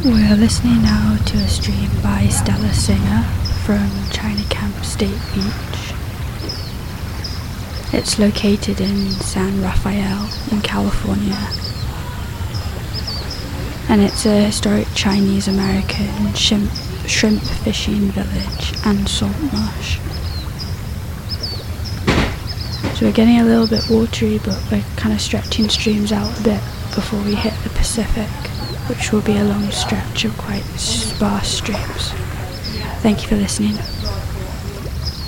We're listening now to a stream by Stella Singer from China Camp State Beach. It's located in San Rafael in California, and it's a historic Chinese-American shrimp fishing village and salt marsh. So we're getting a little bit watery, but we're kind of stretching streams out a bit before we hit the Pacific, which will be a long stretch of quite sparse streams. Thank you for listening.